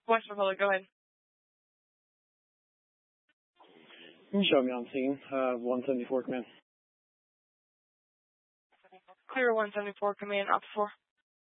West Republic, go ahead. Show me on scene. 174 command. Clear 174 command, op 4.